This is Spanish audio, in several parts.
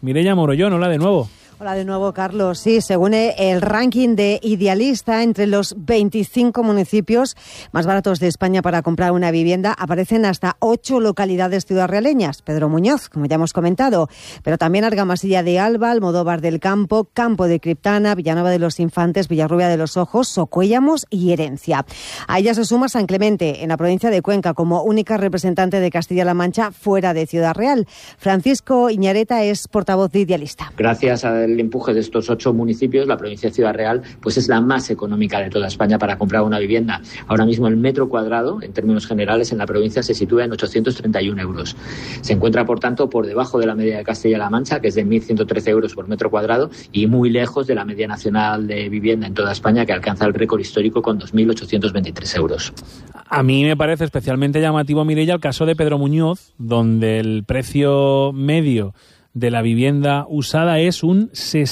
Mireia Morollón, hola de nuevo. Hola de nuevo, Carlos. Sí, según el ranking de Idealista, entre los 25 municipios más baratos de España para comprar una vivienda aparecen hasta 8 localidades ciudadrealeñas. Pedro Muñoz, como ya hemos comentado, pero también Argamasilla de Alba, Almodóvar del Campo, Campo de Criptana, Villanueva de los Infantes, Villarrubia de los Ojos, Socuéllamos y Herencia. A ella se suma San Clemente, en la provincia de Cuenca, como única representante de Castilla-La Mancha fuera de Ciudad Real. Francisco Iñareta es portavoz de Idealista. Gracias al empuje de estos 8 municipios, la provincia de Ciudad Real pues es la más económica de toda España para comprar una vivienda. Ahora mismo el metro cuadrado, en términos generales, en la provincia se sitúa en 831 euros. Se encuentra, por tanto, por debajo de la media de Castilla-La Mancha, que es de 1.113 euros por metro cuadrado, y muy lejos de la media nacional de vivienda en toda España, que alcanza el récord histórico con 2.823 euros. A mí me parece especialmente llamativo, Mireia, el caso de Pedro Muñoz, donde el precio medio de la vivienda usada es un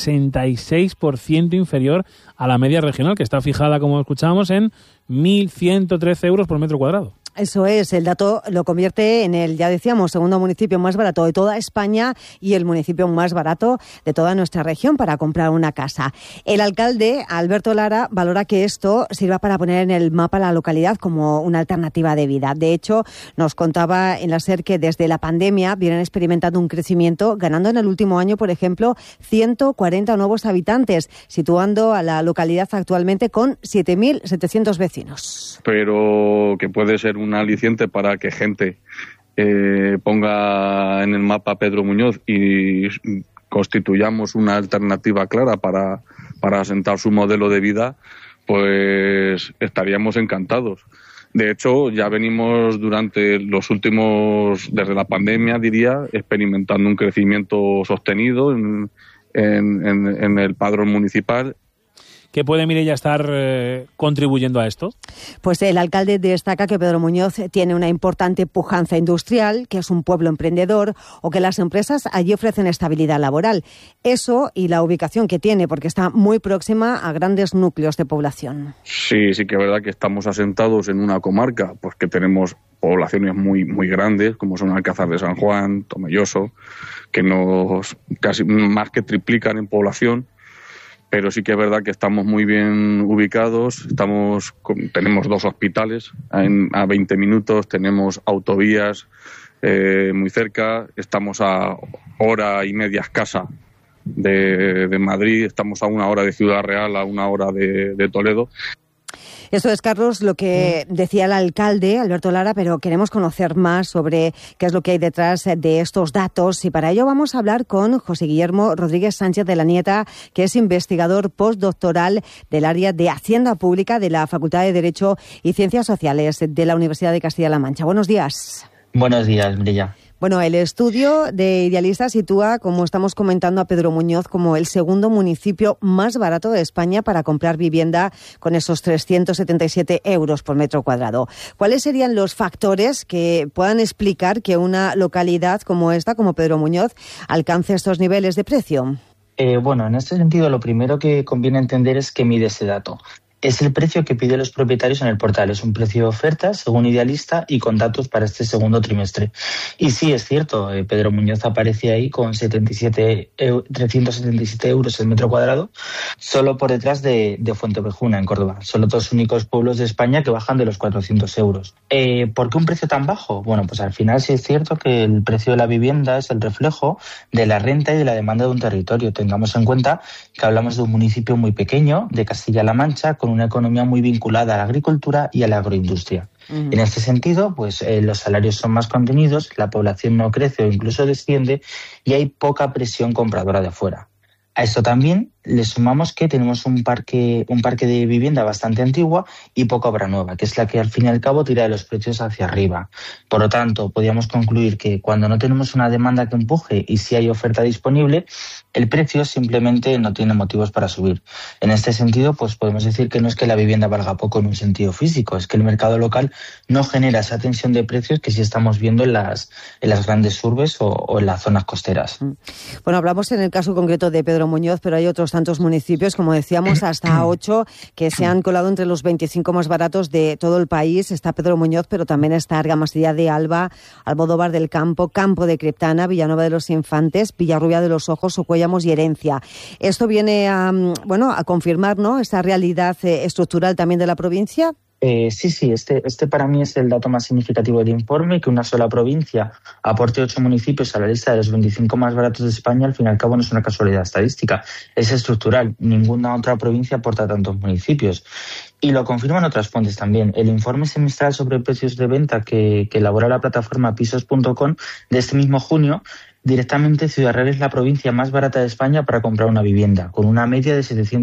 66% inferior a la media regional, que está fijada, como escuchábamos, en 1.113 euros por metro cuadrado. Eso es, el dato lo convierte en el, ya decíamos, segundo municipio más barato de toda España y el municipio más barato de toda nuestra región para comprar una casa. El alcalde, Alberto Lara, valora que esto sirva para poner en el mapa la localidad como una alternativa de vida. De hecho, nos contaba en la SER que desde la pandemia vienen experimentando un crecimiento, ganando en el último año, por ejemplo, 140 nuevos habitantes, situando a la localidad actualmente con 7.700 vecinos. Pero que puede ser un aliciente para que gente ponga en el mapa Pedro Muñoz y constituyamos una alternativa clara para asentar su modelo de vida, pues estaríamos encantados. De hecho, ya venimos durante los últimos, desde la pandemia, diría, experimentando un crecimiento sostenido en el padrón municipal. ¿Qué puede, Mireia, estar contribuyendo a esto? Pues el alcalde destaca que Pedro Muñoz tiene una importante pujanza industrial, que es un pueblo emprendedor o que las empresas allí ofrecen estabilidad laboral. Eso y la ubicación que tiene, porque está muy próxima a grandes núcleos de población. Sí que es verdad que estamos asentados en una comarca, pues que tenemos poblaciones muy, muy grandes, como son Alcázar de San Juan, Tomelloso, que nos casi más que triplican en población. Pero sí que es verdad que estamos muy bien ubicados, tenemos 2 hospitales a 20 minutos, tenemos autovías muy cerca, estamos a hora y media escasa de Madrid, estamos a 1 hora de Ciudad Real, a 1 hora de Toledo. Eso es, Carlos, lo que decía el alcalde, Alberto Lara, pero queremos conocer más sobre qué es lo que hay detrás de estos datos y para ello vamos a hablar con José Guillermo Rodríguez Sánchez de la Nieta, que es investigador postdoctoral del área de Hacienda Pública de la Facultad de Derecho y Ciencias Sociales de la Universidad de Castilla-La Mancha. Buenos días. Buenos días, Mireia. Bueno, el estudio de Idealista sitúa, como estamos comentando, a Pedro Muñoz como el segundo municipio más barato de España para comprar vivienda con esos 377 euros por metro cuadrado. ¿Cuáles serían los factores que puedan explicar que una localidad como esta, como Pedro Muñoz, alcance estos niveles de precio? Bueno, en este sentido, lo primero que conviene entender es qué mide ese dato. Es el precio que piden los propietarios en el portal. Es un precio de oferta, según Idealista, y con datos para este segundo trimestre. Y sí, es cierto, Pedro Muñoz aparece ahí con 377 euros el metro cuadrado, solo por detrás de Fuentevejuna, en Córdoba. Son los 2 únicos pueblos de España que bajan de los 400 euros. ¿Por qué un precio tan bajo? Bueno, pues al final sí es cierto que el precio de la vivienda es el reflejo de la renta y de la demanda de un territorio. Tengamos en cuenta que hablamos de un municipio muy pequeño, de Castilla-La Mancha, con una economía muy vinculada a la agricultura y a la agroindustria. En este sentido, pues los salarios son más contenidos, la población no crece o incluso desciende y hay poca presión compradora de fuera. A esto también le sumamos que tenemos un parque de vivienda bastante antigua y poca obra nueva, que es la que al fin y al cabo tira de los precios hacia arriba. Por lo tanto, podríamos concluir que cuando no tenemos una demanda que empuje y si hay oferta disponible, el precio simplemente no tiene motivos para subir. En este sentido, pues podemos decir que no es que la vivienda valga poco en un sentido físico, es que el mercado local no genera esa tensión de precios que sí estamos viendo en las grandes urbes o en las zonas costeras. Bueno, hablamos en el caso concreto de Pedro Muñoz, pero hay otros tantos municipios, como decíamos, hasta 8 que se han colado entre los 25 más baratos de todo el país. Está Pedro Muñoz, pero también está Argamasilla de Alba, Almodóvar del Campo, Campo de Criptana, Villanueva de los Infantes, Villarrubia de los Ojos, Socuéllamos y Herencia. Esto viene a confirmar, ¿no?, esa realidad estructural también de la provincia. Sí, este para mí es el dato más significativo del informe, que una sola provincia aporte 8 municipios a la lista de los 25 más baratos de España. Al fin y al cabo no es una casualidad estadística, es estructural. Ninguna otra provincia aporta tantos municipios. Y lo confirman otras fuentes también. El informe semestral sobre precios de venta que elabora la plataforma pisos.com de este mismo junio, directamente Ciudad Real es la provincia más barata de España para comprar una vivienda, con una media de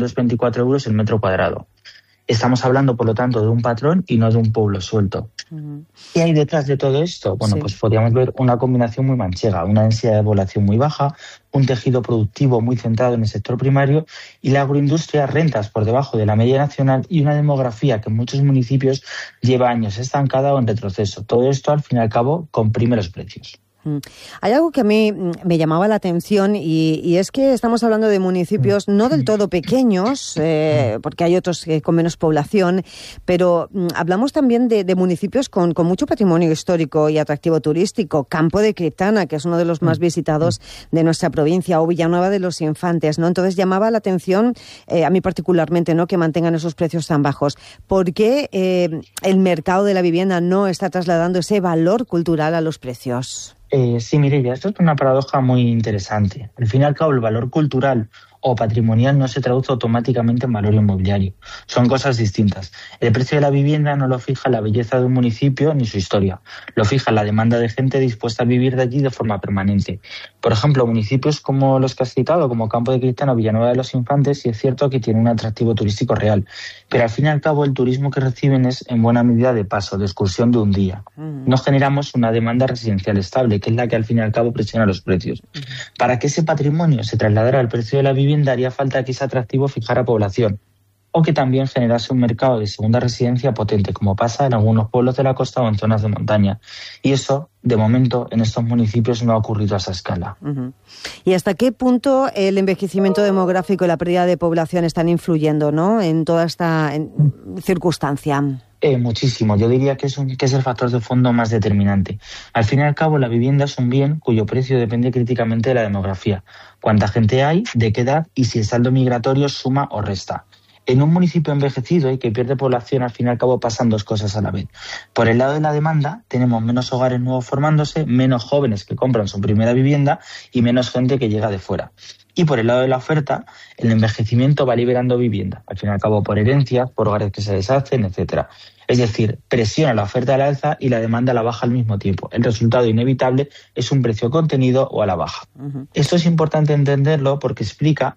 724 euros el metro cuadrado. Estamos hablando, por lo tanto, de un patrón y no de un pueblo suelto. Uh-huh. ¿Qué hay detrás de todo esto? Bueno, pues podríamos ver una combinación muy manchega, una densidad de población muy baja, un tejido productivo muy centrado en el sector primario y la agroindustria, rentas por debajo de la media nacional y una demografía que en muchos municipios lleva años estancada o en retroceso. Todo esto, al fin y al cabo, comprime los precios. Hay algo que a mí me llamaba la atención y es que estamos hablando de municipios no del todo pequeños, porque hay otros con menos población, pero hablamos también de municipios con mucho patrimonio histórico y atractivo turístico. Campo de Criptana, que es uno de los más visitados de nuestra provincia, o Villanueva de los Infantes, ¿no? Entonces llamaba la atención, a mí particularmente, ¿no?, que mantengan esos precios tan bajos. ¿Por qué el mercado de la vivienda no está trasladando ese valor cultural a los precios? Sí, Mireia, esto es una paradoja muy interesante. Al fin y al cabo, el valor cultural o patrimonial no se traduce automáticamente en valor inmobiliario. Son cosas distintas. El precio de la vivienda no lo fija la belleza de un municipio ni su historia. Lo fija la demanda de gente dispuesta a vivir de allí de forma permanente. Por ejemplo, municipios como los que has citado, como Campo de Criptana o Villanueva de los Infantes, sí es cierto que tienen un atractivo turístico real. Pero al fin y al cabo, el turismo que reciben es en buena medida de paso, de excursión de un día. No generamos una demanda residencial estable, que es la que al fin y al cabo presiona los precios. Para que ese patrimonio se trasladara al precio de la vivienda, haría falta que ese atractivo fijara población o que también generase un mercado de segunda residencia potente, como pasa en algunos pueblos de la costa o en zonas de montaña. Y eso, de momento, en estos municipios no ha ocurrido a esa escala. Uh-huh. ¿Y hasta qué punto el envejecimiento demográfico y la pérdida de población están influyendo, ¿no?, en toda esta circunstancia? Muchísimo. Yo diría que es el factor de fondo más determinante. Al fin y al cabo, la vivienda es un bien cuyo precio depende críticamente de la demografía. Cuánta gente hay, de qué edad y si el saldo migratorio suma o resta. En un municipio envejecido y que pierde población, al fin y al cabo pasan dos cosas a la vez. Por el lado de la demanda, tenemos menos hogares nuevos formándose, menos jóvenes que compran su primera vivienda y menos gente que llega de fuera. Y por el lado de la oferta, el envejecimiento va liberando vivienda, al fin y al cabo por herencias, por hogares que se deshacen, etcétera. Es decir, presiona la oferta a la alza y la demanda a la baja al mismo tiempo. El resultado inevitable es un precio contenido o a la baja. Uh-huh. Esto es importante entenderlo porque explica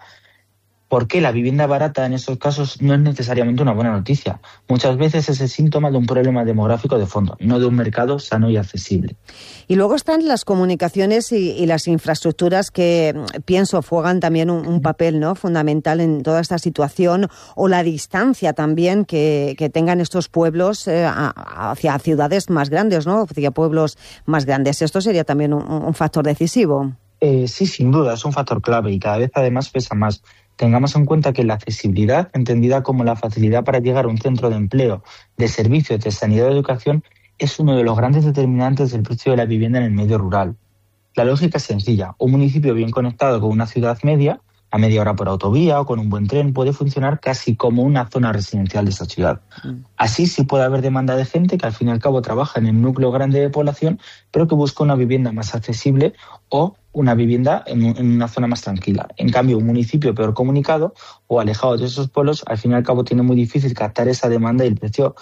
por qué la vivienda barata en estos casos no es necesariamente una buena noticia. Muchas veces es el síntoma de un problema demográfico de fondo, no de un mercado sano y accesible. Y luego están las comunicaciones y las infraestructuras que, pienso, juegan también un papel, ¿no?, fundamental en toda esta situación, o la distancia también que tengan estos pueblos hacia ciudades más grandes, ¿no?, hacia pueblos más grandes. Esto sería también un factor decisivo. Sí, sin duda, es un factor clave y cada vez además pesa más. Tengamos en cuenta que la accesibilidad, entendida como la facilidad para llegar a un centro de empleo, de servicios, de sanidad o de educación, es uno de los grandes determinantes del precio de la vivienda en el medio rural. La lógica es sencilla. Un municipio bien conectado con una ciudad media, a media hora por autovía o con un buen tren, puede funcionar casi como una zona residencial de esa ciudad. Así sí puede haber demanda de gente que al fin y al cabo trabaja en el núcleo grande de población, pero que busca una vivienda más accesible o una vivienda en una zona más tranquila. En cambio, un municipio peor comunicado o alejado de esos pueblos, al fin y al cabo tiene muy difícil captar esa demanda y el precio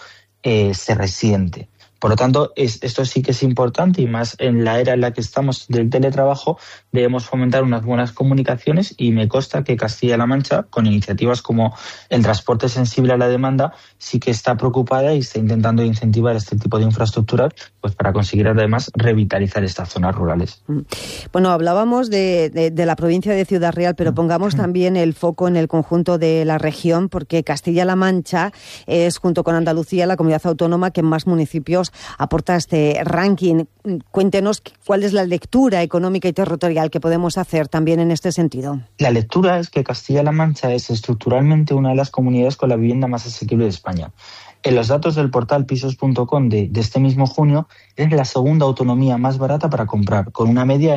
se resiente. Por lo tanto, esto sí que es importante y más en la era en la que estamos del teletrabajo, debemos fomentar unas buenas comunicaciones y me consta que Castilla-La Mancha, con iniciativas como el transporte sensible a la demanda, sí que está preocupada y está intentando incentivar este tipo de infraestructuras pues para conseguir además revitalizar estas zonas rurales. Bueno, hablábamos de la provincia de Ciudad Real, pero pongamos también el foco en el conjunto de la región, porque Castilla-La Mancha es, junto con Andalucía, la comunidad autónoma que más municipios aporta este ranking. Cuéntenos cuál es la lectura económica y territorial que podemos hacer también en este sentido. La lectura es que Castilla-La Mancha es estructuralmente una de las comunidades con la vivienda más asequible de España. En los datos del portal pisos.com de este mismo junio, es la segunda autonomía más barata para comprar, con una media de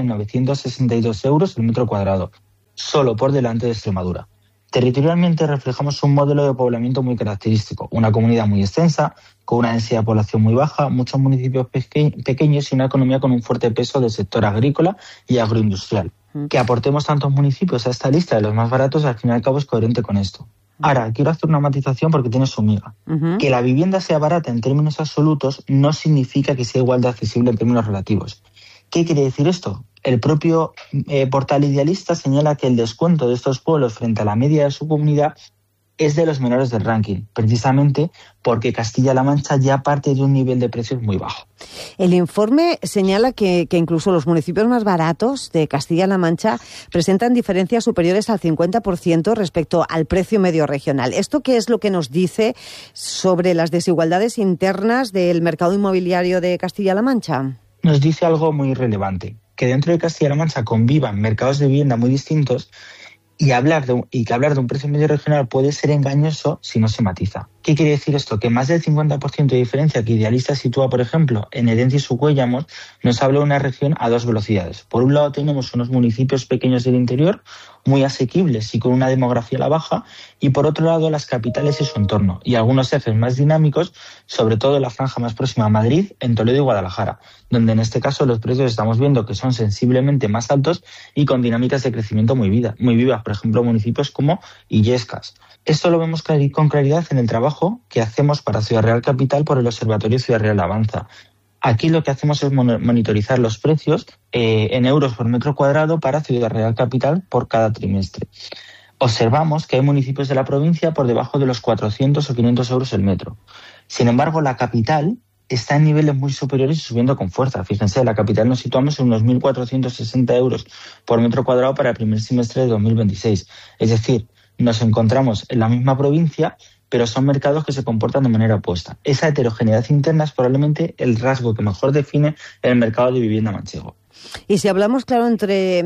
962 euros el metro cuadrado, solo por delante de Extremadura. Territorialmente reflejamos un modelo de poblamiento muy característico, una comunidad muy extensa, con una densidad de población muy baja, muchos municipios pequeños y una economía con un fuerte peso del sector agrícola y agroindustrial. Que aportemos tantos municipios a esta lista de los más baratos, al fin y al cabo es coherente con esto. Ahora, quiero hacer una matización porque tiene su miga. Que la vivienda sea barata en términos absolutos no significa que sea igual de accesible en términos relativos. ¿Qué quiere decir esto? El propio portal Idealista señala que el descuento de estos pueblos frente a la media de su comunidad es de los menores del ranking, precisamente porque Castilla-La Mancha ya parte de un nivel de precios muy bajo. El informe señala que incluso los municipios más baratos de Castilla-La Mancha presentan diferencias superiores al 50% respecto al precio medio regional. ¿Esto qué es lo que nos dice sobre las desigualdades internas del mercado inmobiliario de Castilla-La Mancha? Nos dice algo muy relevante, que dentro de Castilla-La Mancha convivan mercados de vivienda muy distintos y que hablar de un precio medio regional puede ser engañoso si no se matiza. ¿Qué quiere decir esto? Que más del 50% de diferencia que Idealista sitúa, por ejemplo, en Herencia y Sucuéllamos, nos habla de una región a dos velocidades. Por un lado tenemos unos municipios pequeños del interior, muy asequibles y con una demografía a la baja, y por otro lado las capitales y su entorno, y algunos ejes más dinámicos, sobre todo en la franja más próxima a Madrid, en Toledo y Guadalajara, donde en este caso los precios estamos viendo que son sensiblemente más altos y con dinámicas de crecimiento muy vivas, por ejemplo municipios como Illescas. Esto lo vemos con claridad en el trabajo que hacemos para Ciudad Real Capital por el Observatorio Ciudad Real Avanza. Aquí lo que hacemos es monitorizar los precios en euros por metro cuadrado para Ciudad Real Capital por cada trimestre. Observamos que hay municipios de la provincia por debajo de los 400 o 500 euros el metro. Sin embargo, la capital está en niveles muy superiores y subiendo con fuerza. Fíjense, en la capital nos situamos en unos 1.460 euros por metro cuadrado para el primer semestre de 2026. Es decir, nos encontramos en la misma provincia, pero son mercados que se comportan de manera opuesta. Esa heterogeneidad interna es probablemente el rasgo que mejor define el mercado de vivienda manchego. Y si hablamos, claro, entre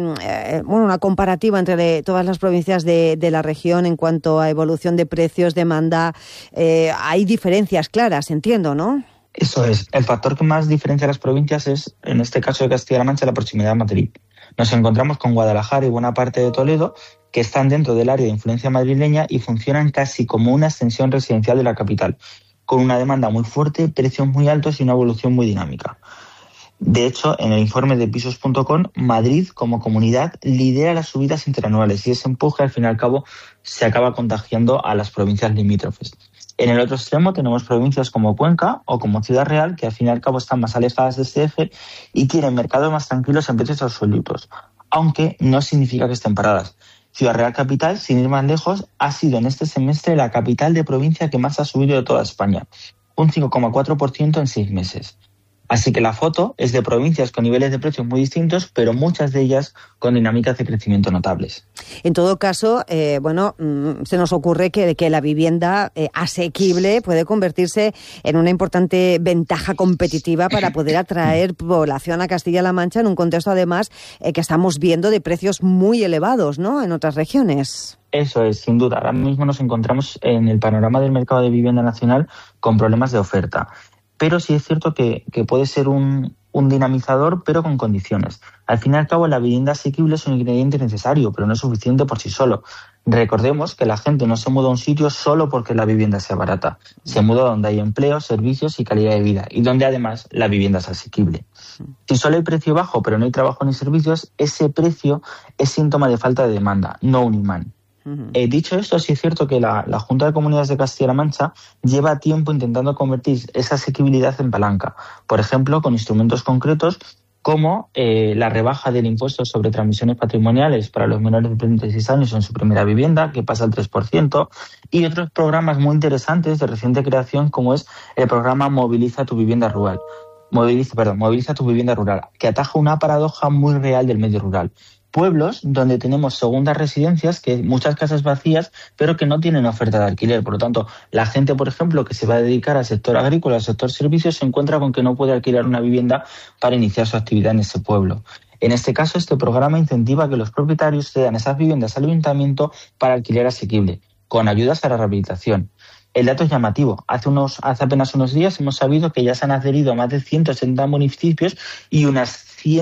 una comparativa entre todas las provincias de la región en cuanto a evolución de precios, demanda, hay diferencias claras, entiendo, ¿no? Eso es. El factor que más diferencia a las provincias es, en este caso de Castilla-La Mancha, la proximidad a Madrid. Nos encontramos con Guadalajara y buena parte de Toledo, que están dentro del área de influencia madrileña y funcionan casi como una extensión residencial de la capital, con una demanda muy fuerte, precios muy altos y una evolución muy dinámica. De hecho, en el informe de pisos.com, Madrid como comunidad lidera las subidas interanuales y ese empuje al fin y al cabo se acaba contagiando a las provincias limítrofes. En el otro extremo tenemos provincias como Cuenca o como Ciudad Real, que al fin y al cabo están más alejadas de este eje y tienen mercados más tranquilos en precios absolutos, aunque no significa que estén paradas. Ciudad Real Capital, sin ir más lejos, ha sido en este semestre la capital de provincia que más ha subido de toda España, un 5,4% en 6 meses. Así que la foto es de provincias con niveles de precios muy distintos, pero muchas de ellas con dinámicas de crecimiento notables. En todo caso, se nos ocurre que la vivienda asequible puede convertirse en una importante ventaja competitiva para poder atraer población a Castilla-La Mancha en un contexto, además, que estamos viendo de precios muy elevados, ¿no?, en otras regiones. Eso es, sin duda. Ahora mismo nos encontramos en el panorama del mercado de vivienda nacional con problemas de oferta. Pero sí es cierto que puede ser un dinamizador, pero con condiciones. Al fin y al cabo, la vivienda asequible es un ingrediente necesario, pero no es suficiente por sí solo. Recordemos que la gente no se muda a un sitio solo porque la vivienda sea barata. Se muda donde hay empleo, servicios y calidad de vida, y donde además la vivienda es asequible. Si solo hay precio bajo, pero no hay trabajo ni servicios, ese precio es síntoma de falta de demanda, no un imán. Dicho esto, sí es cierto que la Junta de Comunidades de Castilla-La Mancha lleva tiempo intentando convertir esa asequibilidad en palanca. Por ejemplo, con instrumentos concretos como la rebaja del impuesto sobre transmisiones patrimoniales para los menores de 36 años en su primera vivienda, que pasa al 3%, y otros programas muy interesantes de reciente creación, como es el programa Moviliza tu vivienda rural. Moviliza tu vivienda rural, que ataja una paradoja muy real del medio rural. pueblos donde tenemos segundas residencias, que muchas casas vacías, pero que no tienen oferta de alquiler. Por lo tanto, la gente, por ejemplo, que se va a dedicar al sector agrícola, al sector servicios, se encuentra con que no puede alquilar una vivienda para iniciar su actividad en ese pueblo. En este caso, este programa incentiva que los propietarios cedan esas viviendas al ayuntamiento para alquiler asequible, con ayudas a la rehabilitación. El dato es llamativo. Hace apenas unos días hemos sabido que ya se han adherido a más de 170 municipios y unas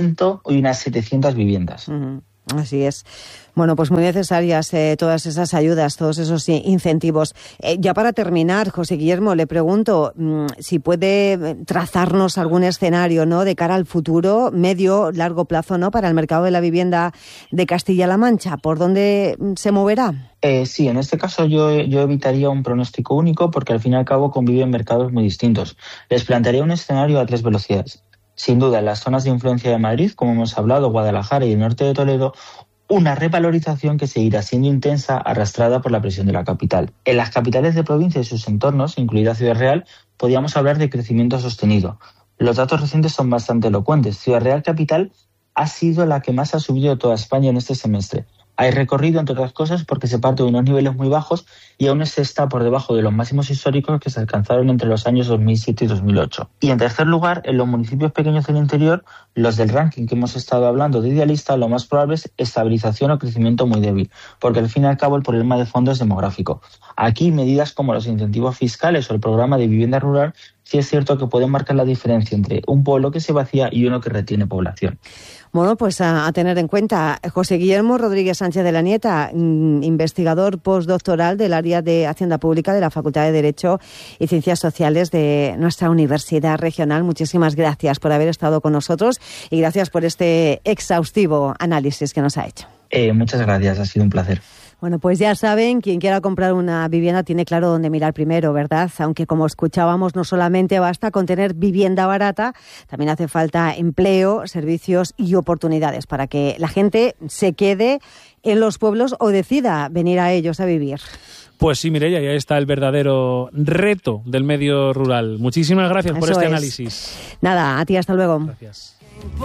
700 viviendas. Así es. Bueno, pues muy necesarias todas esas ayudas, todos esos incentivos. Ya para terminar, José Guillermo, le pregunto si puede trazarnos algún escenario, ¿no?, de cara al futuro, medio, largo plazo, ¿no?, para el mercado de la vivienda de Castilla-La Mancha. ¿Por dónde se moverá? Sí, en este caso yo evitaría un pronóstico único porque al fin y al cabo conviven mercados muy distintos. Les plantearía un escenario a 3 velocidades. Sin duda, en las zonas de influencia de Madrid, como hemos hablado, Guadalajara y el norte de Toledo, una revalorización que seguirá siendo intensa, arrastrada por la presión de la capital. En las capitales de provincia y sus entornos, incluida Ciudad Real, podríamos hablar de crecimiento sostenido. Los datos recientes son bastante elocuentes. Ciudad Real capital ha sido la que más ha subido de toda España en este semestre. Hay recorrido, entre otras cosas, porque se parte de unos niveles muy bajos y aún se está por debajo de los máximos históricos que se alcanzaron entre los años 2007 y 2008. Y en tercer lugar, en los municipios pequeños del interior, los del ranking que hemos estado hablando de Idealista, lo más probable es estabilización o crecimiento muy débil, porque al fin y al cabo el problema de fondo es demográfico. Aquí medidas como los incentivos fiscales o el programa de vivienda rural sí es cierto que pueden marcar la diferencia entre un pueblo que se vacía y uno que retiene población. Bueno, pues a tener en cuenta. José Guillermo Rodríguez Sánchez de la Nieta, investigador postdoctoral del área de Hacienda Pública de la Facultad de Derecho y Ciencias Sociales de nuestra Universidad Regional. Muchísimas gracias por haber estado con nosotros y gracias por este exhaustivo análisis que nos ha hecho. Muchas gracias, ha sido un placer. Bueno, pues ya saben, quien quiera comprar una vivienda tiene claro dónde mirar primero, ¿verdad? Aunque como escuchábamos, no solamente basta con tener vivienda barata, también hace falta empleo, servicios y oportunidades para que la gente se quede en los pueblos o decida venir a ellos a vivir. Pues sí, Mireia, y ahí está el verdadero reto del medio rural. Muchísimas gracias por este análisis. Nada, a ti, hasta luego. Gracias.